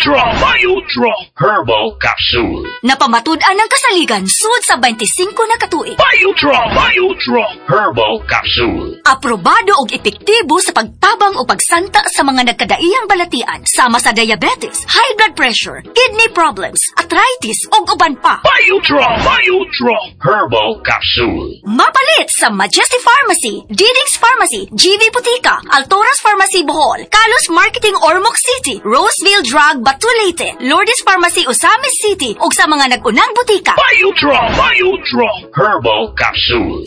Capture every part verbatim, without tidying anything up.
Biotrong! Biotrong! Herbal Capsule. Napamatud-an ang kasaligan sud sa twenty-five na katuig. Biotrong! Biotrong! Herbal Capsule. Aprobado og epektibo sa pagtabang o pagsanta sa mga nagkadaiyang balatian sama sa diabetes, high blood pressure, kidney problems, arthritis ug uban pa. Biotrong! Biotrong! Herbal Capsule. Mapalit sa Majesty Pharmacy, D D X Pharmacy, G V Butika, Altoras Pharmacy Bohol, Kalos Marketing Ormoc City, Roseville Drug Batulete, Lourdes Pharmacy Osamis City ug sa mga nag-unang butika. Biotrong! Biotrong! Herbal Capsule.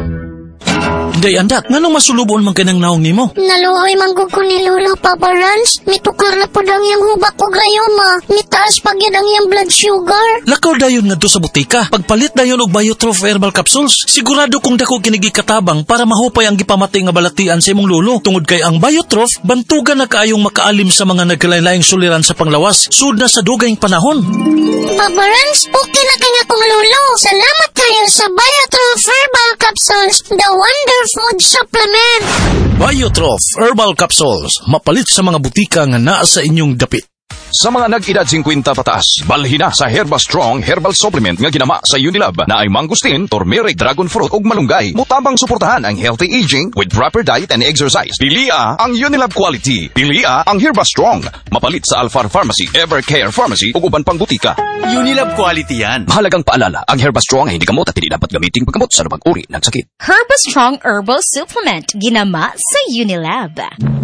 Day andak, nganong masulubon man kanang naong nimo? Naluoy manggug ko ni Lola, Papa Rans. Mitukar na po lang yung hubak ko gayoma. Mitaas pag yan ang yung blood sugar. Lakaw dayon nga do sa butika. Pagpalit dayon og Biotrof Herbal Capsules. Sigurado kung dako kinigi katabang para mahupay ang gipamatay nga balatian sa imong lolo. Tungod kay ang Biotrof, bantugan na kaayong makaalim sa mga nagkalain-laing suliran sa panglawas. Sud na sa dugayng panahon. Papa Rans, okay na kanya kong lolo. Salamat kayo sa Biotrof Herbal Capsules, the wonder food supplement. Biotrof Herbal Capsules, mapalit sa mga butika nga naa sa inyong dapit. Sa mga nag-edad fifty pataas, balhin na sa Herba Strong Herbal Supplement nga ginama sa Unilab na ay mangustin, turmeric, dragon fruit ug malunggay. Mutabang suportahan ang healthy aging with proper diet and exercise. Pilia ang Unilab quality. Pilia ang Herba Strong. Mapalit sa Alfar Pharmacy, Evercare Pharmacy ug uban pang butika. Unilab quality yan. Mahalagang paalala, ang Herba Strong ay hindi gamot at hindi dapat gamitin paggamot sa anumang uri ng sakit. Herba Strong Herbal Supplement ginama sa Unilab.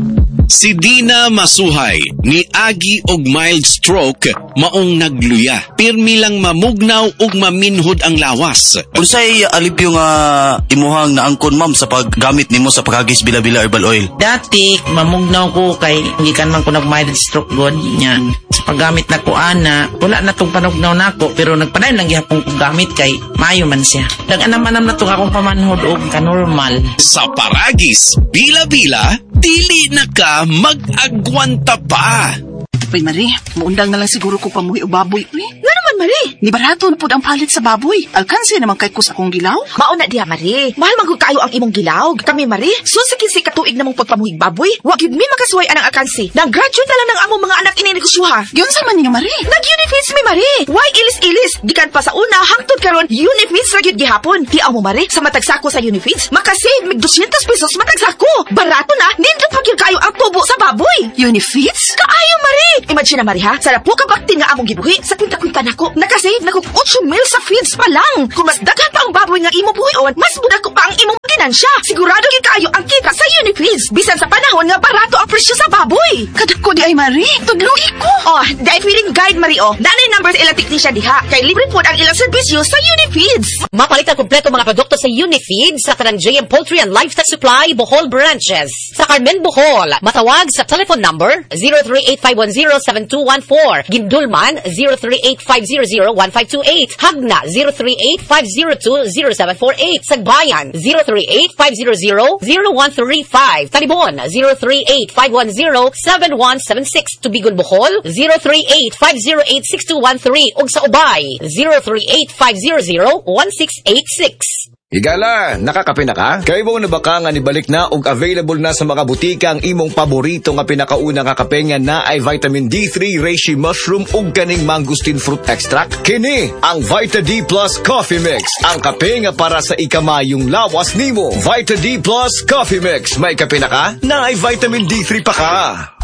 Si Dina Masuhay ni Agi og mild stroke maong nagluya. Pirmi lang mamugnaw ug maminhod ang lawas. Unsay alipyo nga imuhang naangkon ma'am sa paggamit nimo sa pagagis bila-bila herbal oil? Dati mamugnaw ko kay gikan man ko nag mild stroke god nya. Sa paggamit na ko ana, wala na tong panugnaw nako pero nagpadayon lang gyapon ko gamit kay mayo man siya. Dag-anam-anam na tong akong pamanhod og ka-normal. Sa paragis bila-bila dili na ka mag-agwanta pa. Pay Marie, muundang na lang siguro ko pamuhi o baboy. Uy, nga naman Marie, ni barato na po ang palit sa baboy. Alkansi naman kay kus akong gilaw. Mauna diha Marie, mahal magod kayo ang imong gilaw. Kami Marie, susikin si katuig namong pagpamuhig baboy. Wag yun mi makasuway anang alkansi. Nag-graduate na lang ng among mga anak ininegosyoha. Yun sa man niyo Marie. Nag-Unifeeds mi Marie. Why ilis-ilis? Gikan pa sa una, hangtod karon Unifeeds ra gyud gihapon. Di amo Marie, sa matag sako sa Unifeeds, makasave mig two hundred pesos matag sako. Barato na, nindot pa gyud kayo ang tubo sa baboy. Unifeeds? Kaayo Marie. Imagine na Marie ha, sarap po kabaktin nga among gibuhi. Sa kwinta-kwinta nako, nakasave na ko eight mil sa feeds pa lang. Kung mas daghan pa ang baboy nga imo buhion, mas budak ko pa ang imong ginansya. Sigurado gyud kayo ang kita sa Unifeeds. Bisan sa panahon nga barato ang presyo sa baboy. Kadako di ay Marie, tudlugi ko. Oh, dai feeling guide Marie oh. Nanay number sa ilang technician diha. Kay libre po ang ilang serbisyo sa Unifeeds. Mapalit ang kumpleto mga produkto sa Unifeeds sa kanang J M Poultry and Livestock Supply Bohol branches. Sa Carmen Bohol, matawag sa telephone number zero three eight five one zero seven two one four. Gindulman zero three eight five zero zero one five two eight. Hagna zero three eight five zero two zero seven four eight. Sagbayan zero three eight five zero zero zero one three five. Talibon zero three eight five one zero seven one seven six. Tubigon Bohol zero three eight five zero eight six two one three. Ug sa Ubay zero three eight five zero zero one six eight six. Higala, nakakape na ka? Kaya mo na baka nga nibalik na ug available na sa mga butika ang imong paborito nga pinakauna nga kape nga na ay vitamin D three, reishi mushroom ug kaning mangosteen fruit extract? Kini ang Vita D Plus Coffee Mix, ang kape nga para sa ikamayong lawas nimo. Vita D Plus Coffee Mix, may kape na ka? Na ay vitamin D three pa ka.